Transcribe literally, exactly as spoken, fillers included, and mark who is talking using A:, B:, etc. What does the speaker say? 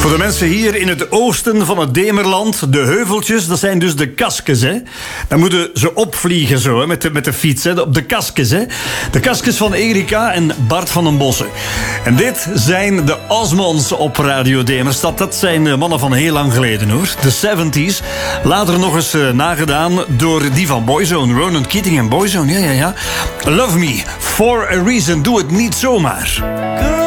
A: Voor de mensen hier in het oosten van het Demerland, de heuveltjes, dat zijn dus de kaskes, hè. Dan moeten ze opvliegen zo, hè, met de, met de fiets, hè, op de kaskes, hè. De kaskes van Erika en Bart van den Bossen. En dit zijn de Osmonds op Radio Demerstad. Dat zijn mannen van heel lang geleden, hoor. De zeventies. Later nog eens uh, nagedaan door die van Boyzone. Ronan Keating en Boyzone, ja, ja, ja. Love Me, For a Reason. Doe het niet zomaar.